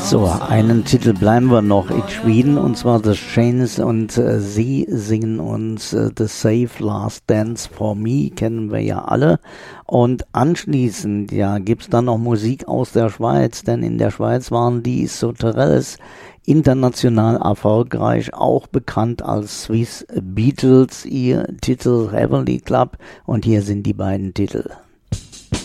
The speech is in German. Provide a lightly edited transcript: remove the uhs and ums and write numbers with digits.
So, einen Titel bleiben wir noch in Schweden, und zwar The Chains, und sie singen uns The Save Last Dance for Me, kennen wir ja alle. Und anschließend, ja, gibt's dann noch Musik aus der Schweiz, denn in der Schweiz waren die Sauterelles international erfolgreich, auch bekannt als Swiss Beatles, ihr Titel Heavenly Club, und hier sind die beiden Titel.